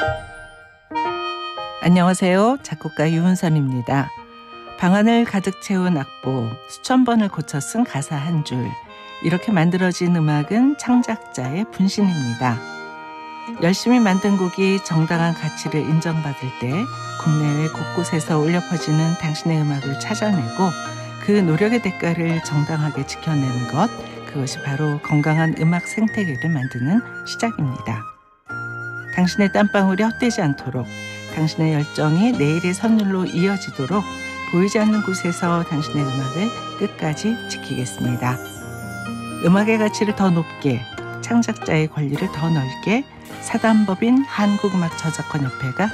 안녕하세요. 작곡가 유은선입니다. 방안을 가득 채운 악보, 수천 번을 고쳐 쓴 가사 한 줄. 이렇게 만들어진 음악은 창작자의 분신입니다. 열심히 만든 곡이 정당한 가치를 인정받을 때 국내외 곳곳에서 울려 퍼지는 당신의 음악을 찾아내고 그 노력의 대가를 정당하게 지켜내는 것, 그것이 바로 건강한 음악 생태계를 만드는 시작입니다. 당신의 땀방울이 헛되지 않도록, 당신의 열정이 내일의 선율로 이어지도록 보이지 않는 곳에서 당신의 음악을 끝까지 지키겠습니다. 음악의 가치를 더 높게, 창작자의 권리를 더 넓게 사단법인 한국음악저작권협회가